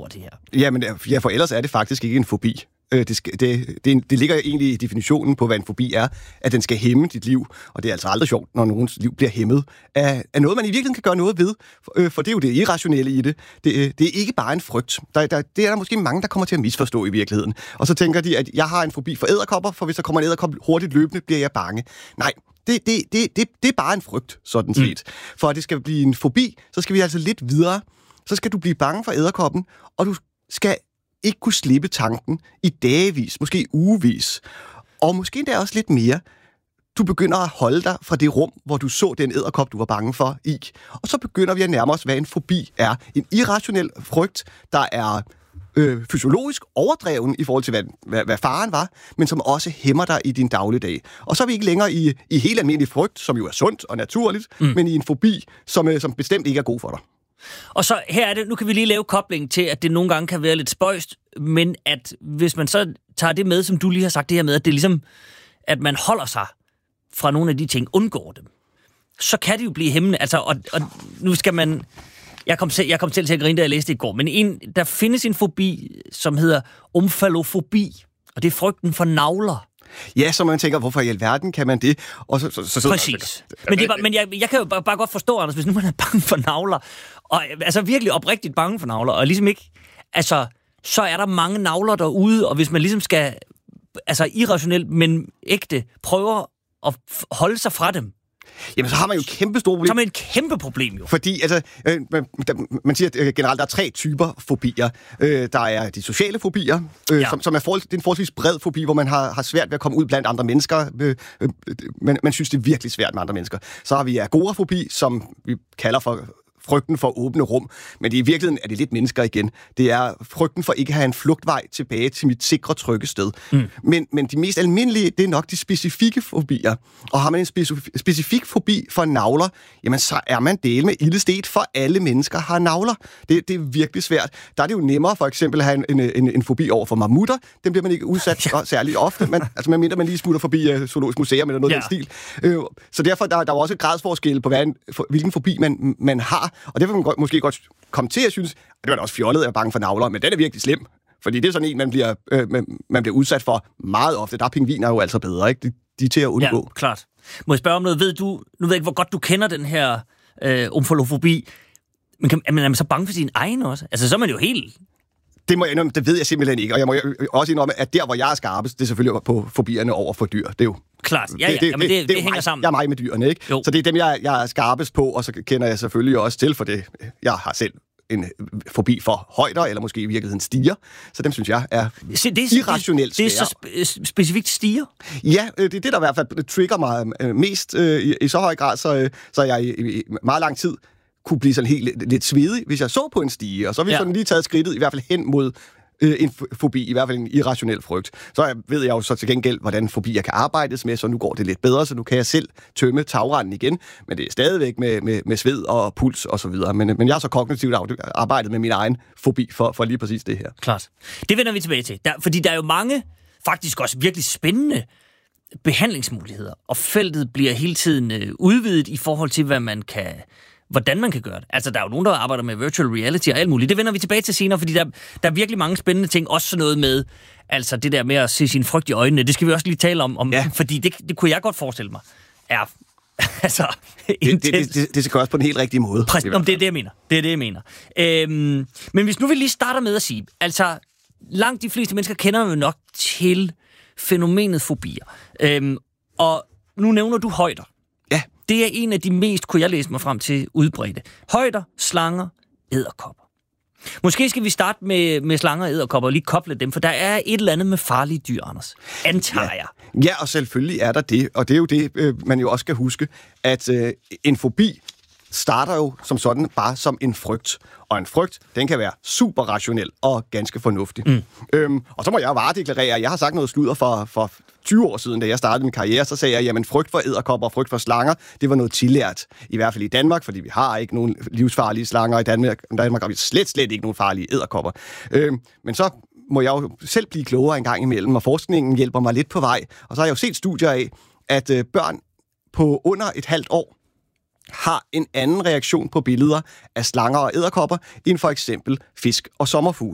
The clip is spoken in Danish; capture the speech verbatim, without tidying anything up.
over det her. Jamen, ja, for ellers er det faktisk ikke en fobi. Det, skal, det, det, det ligger egentlig i definitionen på, hvad en fobi er, at den skal hæmme dit liv, og det er altså aldrig sjovt, når nogens liv bliver hæmmet af, af noget, man i virkeligheden kan gøre noget ved, for, for det er jo det irrationelle i det. Det, det er ikke bare en frygt. Der, der, det er der måske mange, der kommer til at misforstå i virkeligheden. Og så tænker de, at jeg har en fobi for edderkopper, for hvis der kommer en edderkop hurtigt løbende, bliver jeg bange. Nej, det, det, det, det, det er bare en frygt, sådan set. Mm. For at det skal blive en fobi, så skal vi altså lidt videre. Så skal du blive bange for edderkoppen, og du skal ikke kunne slippe tanken i dagevis, måske ugevis, og måske endda også lidt mere. Du begynder at holde dig fra det rum, hvor du så den edderkop, du var bange for i. Og så begynder vi at nærme os, hvad en fobi er. En irrationel frygt, der er øh, fysiologisk overdreven i forhold til, hvad, hvad, hvad faren var, men som også hæmmer dig i din dagligdag. Og så er vi ikke længere i, i helt almindelig frygt, som jo er sundt og naturligt, mm. men i en fobi, som, øh, som bestemt ikke er god for dig. Og så her er det, nu kan vi lige lave koblingen til, at det nogle gange kan være lidt spøjst, men at hvis man så tager det med, som du lige har sagt det her med, at det er ligesom, at man holder sig fra nogle af de ting, undgår dem, så kan det jo blive hæmmende. Altså, og, og nu skal man... Jeg kom, selv, jeg kom selv til at grine, da jeg læste det i går, men en, der findes en fobi, som hedder omfalofobi, og det er frygten for nagler. Ja, så man tænker, hvorfor i alverden kan man det? Og så, så, så, så, Præcis. Så, men, det er bare, men jeg, jeg kan jo bare, bare godt forstå, Anders, hvis nu man er bange for nagler, og altså virkelig oprigtigt bange for nagler, og ligesom ikke, altså, så er der mange nagler derude, og hvis man ligesom skal, altså irrationelt, men ægte, prøver at holde sig fra dem, jamen, så har man jo et kæmpe stort problem. Så har man et kæmpe problem, jo. Fordi, altså, øh, man, man siger at, øh, generelt, der er tre typer fobier. Øh, der er de sociale fobier, øh, ja. som, som er, forhold, det er en forholdsvis bred fobi, hvor man har, har svært ved at komme ud blandt andre mennesker. Øh, øh, man, man synes, det er virkelig svært med andre mennesker. Så har vi agorafobi, som vi kalder for frygten for åbne rum, men i virkeligheden er det lidt mennesker igen. Det er frygten for ikke at have en flugtvej tilbage til mit sikre, trygge sted. Mm. Men, men de mest almindelige, det er nok de specifikke fobier. Og har man en specif- specifik fobi for nagler, jamen så er man del med ildestet, for alle mennesker har nagler. Det, det er virkelig svært. Der er det jo nemmere for eksempel at have en, en, en, en fobi over for mammutter. Den bliver man ikke udsat for særligt ofte. Man, altså man mindre man lige smutter forbi uh, Zoologisk Museum eller noget ja. af den stil. Uh, så derfor der, der er også et gradsforskel på, hvad en, for, hvilken fobi man, man har. Og det vil man godt, måske godt komme til at synes, at det var da også fjollet at være bange for nagler, men den er virkelig slem. Fordi det er sådan en, man bliver, øh, man bliver udsat for meget ofte. Der er pingviner jo altså bedre, ikke? De, de er til at undgå. Ja, klart. Må jeg spørge om noget? Ved du, nu ved jeg ikke, hvor godt du kender den her øh, omfalofobi, men kan, er man så bange for sin egen også? Altså, så er man jo helt... Det må jeg indrømme, det ved jeg simpelthen ikke. Og jeg må også indrømme, at der, hvor jeg er skarpest, det er selvfølgelig på fobierne over for dyr. Det er jo... Klart, ja, ja. Det, det, Jamen, det, det, det, det hænger mig, sammen. Jeg er mig med dyrene, ikke? Jo. Så det er dem, jeg, jeg er skarpest på, og så kender jeg selvfølgelig også til, for det, jeg har selv en fobi for højder, eller måske i virkeligheden stiger. Så dem synes jeg er Se, det er irrationelt svære. Det er så spe- specifikt stiger? Ja, det er det, der i hvert fald trigger mig mest i, i så høj grad, så, så jeg i, i meget lang tid kunne blive sådan helt lidt, lidt svedig, hvis jeg så på en stige, og så har vi ja. sådan lige taget skridtet i hvert fald hen mod en fobi, i hvert fald en irrationel frygt. Så ved jeg jo så til gengæld, hvordan fobier kan arbejdes med, så nu går det lidt bedre, så nu kan jeg selv tømme tagrenden igen, men det er stadigvæk med, med, med sved og puls og så videre. Men, men jeg har så kognitivt arbejdet med min egen fobi for, for lige præcis det her. Klart. Det vender vi tilbage til, der, fordi der er jo mange, faktisk også virkelig spændende behandlingsmuligheder, og feltet bliver hele tiden øh, udvidet i forhold til, hvad man kan... hvordan man kan gøre det. Altså, der er jo nogen, der arbejder med virtual reality og alt muligt. Det vender vi tilbage til senere, fordi der, der er virkelig mange spændende ting. Også sådan noget med, altså det der med at se sin frygt i øjnene. Det skal vi også lige tale om, om ja. fordi det, det kunne jeg godt forestille mig er altså det, det, det, det, det skal gøres på en helt rigtig måde. Præcis, det er det, jeg mener. Det er det, jeg mener. Øhm, men hvis nu vi lige starter med at sige, altså langt de fleste mennesker kender jo nok til fænomenet fobier. Øhm, og nu nævner du højder. Ja. Det er en af de mest, kunne jeg læse mig frem til, udbredte. Højder, slanger, edderkopper. Måske skal vi starte med, med slanger og edderkopper og lige koble dem, for der er et eller andet med farlige dyr, Anders. Antager ja. jeg. Ja, og selvfølgelig er der det. Og det er jo det, øh, man jo også skal huske, at øh, en fobi starter jo som sådan bare som en frygt. Og en frygt, den kan være super rationel og ganske fornuftig. Mm. Øhm, og så må jeg jo varedeklarere, at jeg har sagt noget sludder for, for tyve år siden, da jeg startede min karriere, så sagde jeg, jamen frygt for edderkopper og frygt for slanger, det var noget tillært. I hvert fald i Danmark, fordi vi har ikke nogen livsfarlige slanger i Danmark. I Danmark har vi slet, slet ikke nogen farlige edderkopper. Øhm, men så må jeg jo selv blive klogere en gang imellem, og forskningen hjælper mig lidt på vej. Og så har jeg jo set studier af, at øh, børn på under et halvt år har en anden reaktion på billeder af slanger og edderkopper, end for eksempel fisk og sommerfugle.